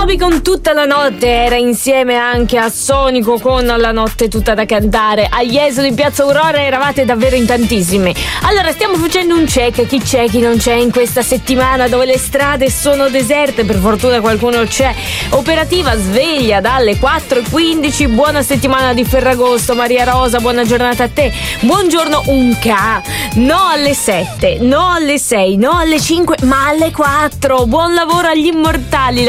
Moby con Tutta la notte, era insieme anche a Sonico con La notte tutta da cantare. A Jesolo in Piazza Aurora eravate davvero in tantissimi. Allora stiamo facendo un check, chi c'è, chi non c'è in questa settimana dove le strade sono deserte. Per fortuna qualcuno c'è. Operativa sveglia dalle 4:15. Buona settimana di Ferragosto, Maria Rosa, buona giornata a te. Buongiorno Unca. No alle 7, no alle 6, no alle 5, ma alle 4. Buon lavoro agli immortali.